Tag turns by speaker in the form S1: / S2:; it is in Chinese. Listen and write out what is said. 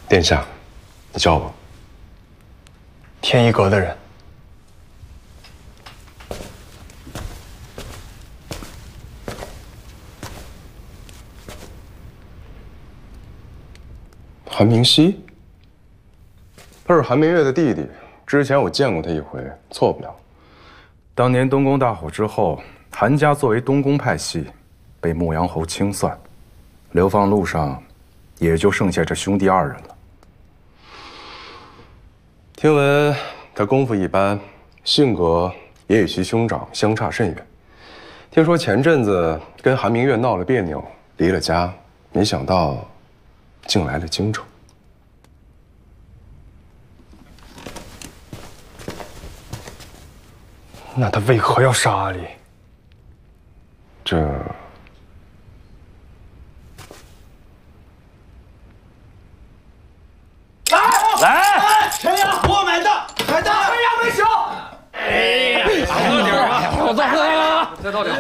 S1: 殿下，你叫我。
S2: 天一阁的人。
S1: 韩明熙，他是韩明月的弟弟，之前我见过他一回，错不了。
S3: 当年东宫大火之后，韩家作为东宫派系，被牧羊侯清算，流放路上，也就剩下这兄弟二人了。
S1: 听闻他功夫一般，性格也与其兄长相差甚远。听说前阵子跟韩明月闹了别扭，离了家，没想到竟来了京城。
S2: 那他为何要杀阿离？
S1: 这……
S4: 来，谁呀？我买的，买的，哎呀，没手。哎呀，喝点吧，我走，喝。再倒点。